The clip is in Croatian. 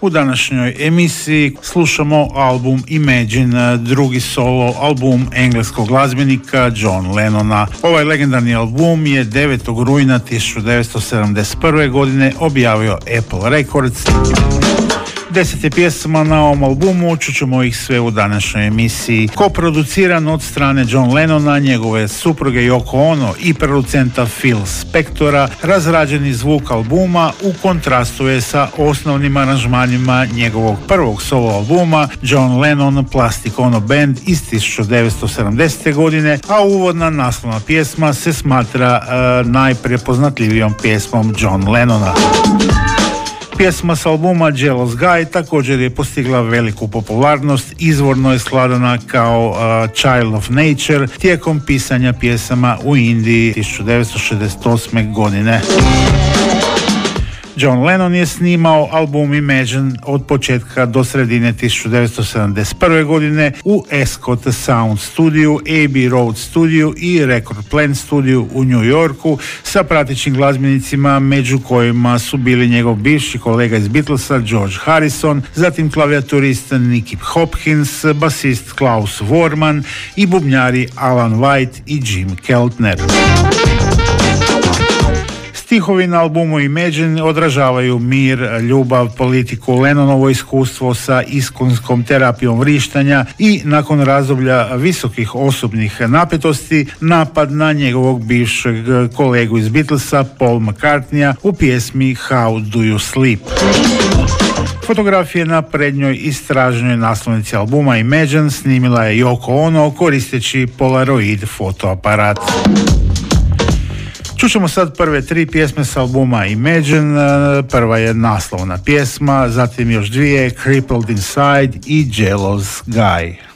U današnjoj emisiji slušamo album Imagine, drugi solo album engleskog glazbenika John Lennona. Ovaj legendarni album je 9. rujna 1971. godine objavio Apple Records. 10 je pjesama na ovom albumu, čućemo ih sve u današnjoj emisiji. Koproduciran od strane John Lennona, njegove supruge Yoko Ono i producenta Phil Spectora, razrađeni zvuk albuma u kontrastu je sa osnovnim aranžmanima njegovog prvog solo albuma John Lennon Plastic Ono Band iz 1970. godine, a uvodna naslovna pjesma se smatra najprepoznatljivijom pjesmom John Lennona. Pjesma s albuma Jealous Guy također je postigla veliku popularnost, izvorno je skladana kao Child of Nature tijekom pisanja pjesama u Indiji 1968. godine. John Lennon je snimao album Imagine od početka do sredine 1971. godine u Ascot Sound Studio, Abbey Road Studio i Record Plant Studio u New Yorku sa pratećim glazbenicima među kojima su bili njegov bivši kolega iz Beatlesa George Harrison, zatim klavijaturist Nicky Hopkins, basist Klaus Voormann i bubnjari Alan White i Jim Keltner. Stihovi na albumu Imagine odražavaju mir, ljubav, politiku, Lennonovo iskustvo sa iskonskom terapijom vrištanja i nakon razdoblja visokih osobnih napetosti napad na njegovog bivšeg kolegu iz Beatlesa Paul McCartneya u pjesmi How Do You Sleep. Fotografije na prednjoj istražnoj naslovnici albuma Imagine snimila je Yoko Ono koristeći Polaroid fotoaparat. Čućemo sad prve 3 pjesme s albuma Imagine. Prva je naslovna pjesma, zatim još 2, Crippled Inside i Jealous Guy.